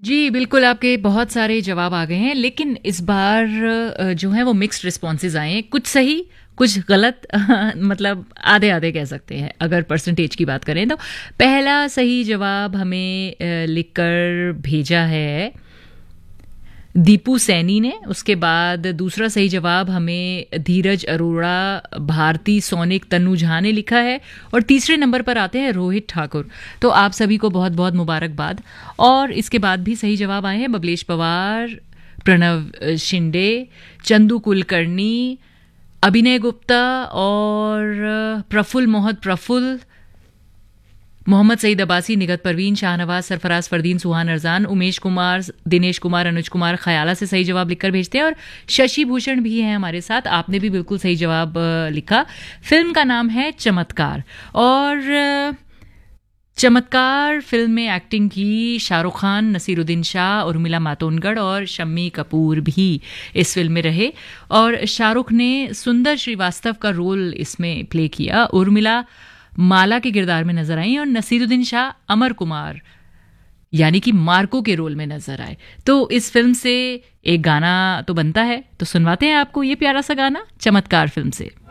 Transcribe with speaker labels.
Speaker 1: जी, बिल्कुल आपके बहुत सारे जवाब आ गए हैं, लेकिन इस बार जो है वो मिक्स्ड रिस्पॉन्सेज़ आए हैं। कुछ सही, कुछ गलत मतलब आधे-आधे कह सकते हैं, अगर परसेंटेज की बात करें तो। पहला सही जवाब हमें लिखकर भेजा है दीपू सैनी ने। उसके बाद दूसरा सही जवाब हमें धीरज अरोड़ा, भारती सोनिक, तनु झा ने लिखा है। और तीसरे नंबर पर आते हैं रोहित ठाकुर। तो आप सभी को बहुत बहुत मुबारकबाद। और इसके बाद भी सही जवाब आए हैं बबलेश पवार, प्रणव शिंदे, चंदू कुलकर्णी, अभिनय गुप्ता और प्रफुल्ल मोहम्मद प्रफुल्ल, मोहम्मद सईद अब्बासी, निगत परवीन, शाहनवाज, सरफराज, फरदीन, सुहान अरजान, उमेश कुमार, दिनेश कुमार, अनुज कुमार खयाला से सही जवाब लिखकर भेजते हैं। और शशि भूषण भी हैं हमारे साथ, आपने भी बिल्कुल सही जवाब लिखा। फिल्म का नाम है चमत्कार। और चमत्कार फिल्म में एक्टिंग की शाहरुख खान, नसीरुद्दीन शाह, उर्मिला मातोंडकर और शम्मी कपूर भी इस फिल्म में रहे। और शाहरुख ने सुंदर श्रीवास्तव का रोल इसमें प्ले किया, उर्मिला माला के किरदार में नजर आई और नसीरुद्दीन शाह अमर कुमार यानी कि मार्को के रोल में नजर आए। तो इस फिल्म से एक गाना तो बनता है, तो सुनवाते हैं आपको ये प्यारा सा गाना चमत्कार फिल्म से।